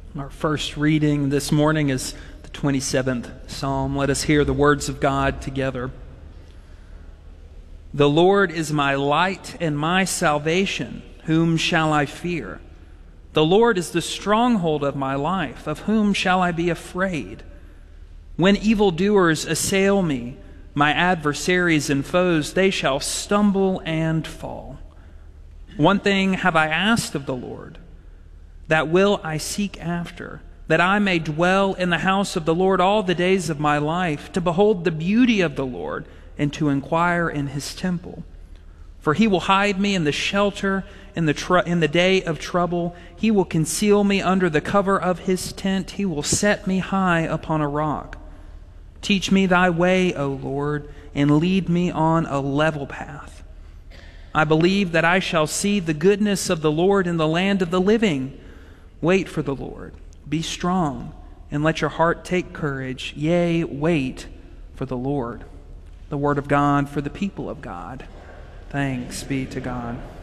Our first reading this morning is the 27th Psalm. Let us hear the words of God together. The Lord is my light and my salvation. Whom shall I fear? The Lord is the stronghold of my life. Of whom shall I be afraid? When evildoers assail me, my adversaries and foes, they shall stumble and fall. One thing have I asked of the Lord, that will I seek after, that I may dwell in the house of the Lord all the days of my life, to behold the beauty of the Lord and to inquire in his temple. For he will hide me in the shelter in the day of trouble. He will conceal me under the cover of his tent. He will set me high upon a rock. Teach me thy way, O Lord, and lead me on a level path. I believe that I shall see the goodness of the Lord in the land of the living. Wait for the Lord. Be strong, and let your heart take courage. Yea, wait for the Lord. The word of God for the people of God. Thanks be to God.